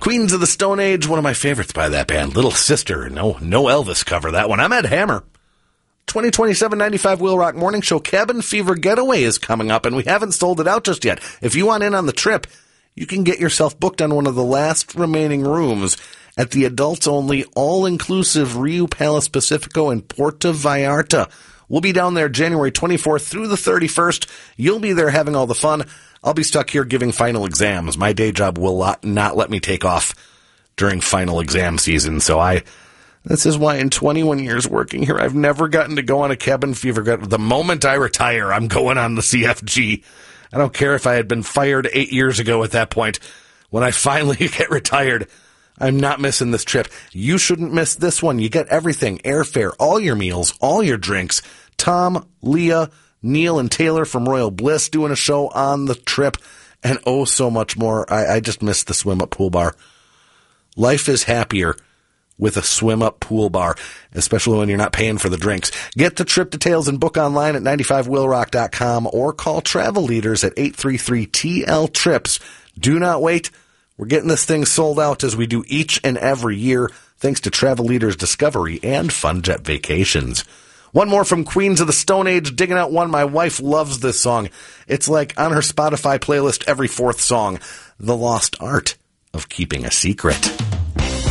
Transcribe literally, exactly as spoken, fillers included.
Queens of the Stone Age, one of my favorites by that band. Little Sister. No, no Elvis cover, that one. I'm Ed Hammer. twenty twenty-seven ninety-five Wheel Rock Morning Show Cabin Fever Getaway is coming up, and we haven't sold it out just yet. If you want in on the trip, you can get yourself booked on one of the last remaining rooms at the adults-only, all-inclusive Rio Palace Pacifico in Puerto Vallarta. We'll be down there January twenty-fourth through the thirty-first. You'll be there having all the fun. I'll be stuck here giving final exams. My day job will not let me take off during final exam season, so I... This is why in twenty-one years working here, I've never gotten to go on a Cabin Fever. The moment I retire, I'm going on the C F G. I don't care if I had been fired eight years ago at that point. When I finally get retired, I'm not missing this trip. You shouldn't miss this one. You get everything, airfare, all your meals, all your drinks. Tom, Leah, Neil, and Taylor from Royal Bliss doing a show on the trip, and oh, so much more. I, I just missed the swim-up pool bar. Life is happier with a swim-up pool bar, especially when you're not paying for the drinks. Get the trip details and book online at ninety-five wheel rock dot com or call Travel Leaders at eight three three T L trips. Do not wait. We're getting this thing sold out as we do each and every year, thanks to Travel Leaders Discovery and Fun Jet Vacations. One more from Queens of the Stone Age, digging out one. My wife loves this song. It's like on her Spotify playlist every fourth song, The Lost Art of Keeping a Secret.